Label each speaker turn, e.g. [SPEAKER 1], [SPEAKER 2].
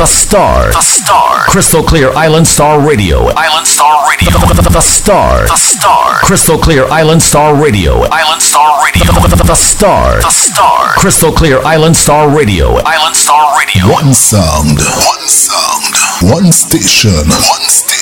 [SPEAKER 1] The Star. The Star. Crystal Clear Island Star Radio. Island Star Radio. The Star. The Star. Crystal Clear Island Star Radio. Island Star Radio. The Star. The Star. Crystal Clear Island Star Radio. Island Star Radio.
[SPEAKER 2] One sound. One sound. One station. One station.